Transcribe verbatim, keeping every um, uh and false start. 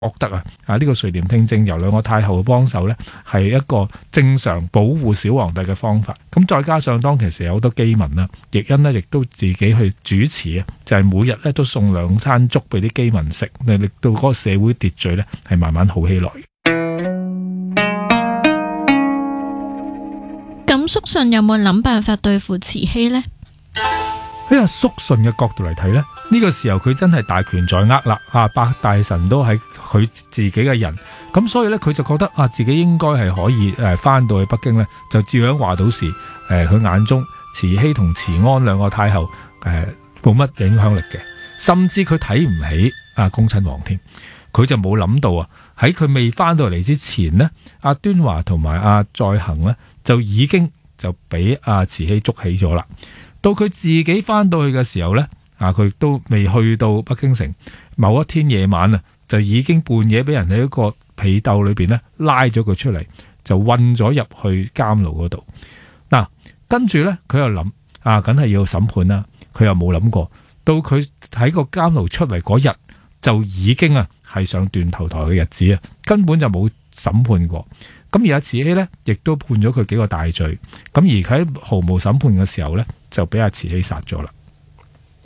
覺得啊，啊、這、呢個垂簾聽政由兩個太后嘅幫手呢，係一個正常保護小皇帝嘅方法。咁再加上當其時有好多饑民啦，奕欣呢亦都自己去主持啊，就係、是、每日咧都送兩餐粥俾啲饑民食，令到嗰個社會秩序呢係慢慢好起來。 咁肅順有冇諗辦法對付慈禧呢？ 喺阿肅順嘅角度嚟睇呢，呢個時候佢真係大權在握啦，啊百大臣都係佢自己嘅人，咁所以呢，佢就覺得啊自己應該係可以誒翻到去北京呢，就照樣話到事。誒佢眼中慈禧同慈安兩個太后誒冇乜影響力嘅，甚至佢睇唔起啊恭親王添。佢就冇諗到啊喺佢未翻到嚟之前呢，阿端華同埋阿載行呢，就已經就俾阿慈禧捉起咗啦。到佢自己翻到去嘅時候呢，啊佢都未去到北京城，某一天夜晚啊，就已經半夜俾人喺一個被竇裏邊呢拉咗佢出嚟，就韞咗入去監牢嗰度。嗱、啊，跟住呢，佢又諗啊，梗係要審判啦。佢又冇諗過，到佢喺個監牢出嚟嗰日，就已經啊係上斷頭台嘅日子啊，根本就冇審判過。咁而阿慈禧呢，亦都判咗佢幾個大罪。咁而佢喺毫無審判嘅時候呢，就俾阿慈禧殺咗啦。